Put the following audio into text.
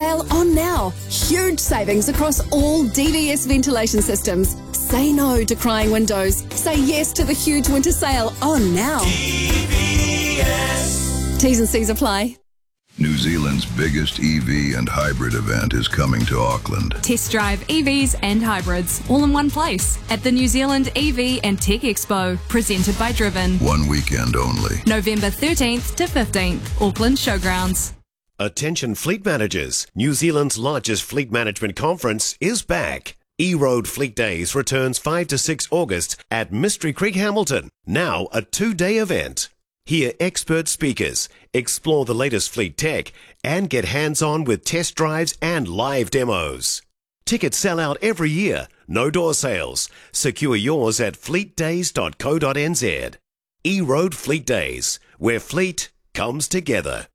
sale on now. Huge savings across all DVS ventilation systems. Say no to crying windows. Say yes to the huge winter sale on now. DVS. T's and C's apply. New Zealand's biggest EV and hybrid event is coming to Auckland. Test drive EVs and hybrids all in one place at the New Zealand EV and Tech Expo, presented by Driven. One weekend only. November 13th to 15th, Auckland Showgrounds. Attention fleet managers, New Zealand's largest fleet management conference is back. E-Road Fleet Days returns 5 to 6 August at Mystery Creek, Hamilton. Now a 2-day event. Hear expert speakers, explore the latest fleet tech, and get hands-on with test drives and live demos. Tickets sell out every year, no door sales. Secure yours at fleetdays.co.nz. E-Road Fleet Days, where fleet comes together.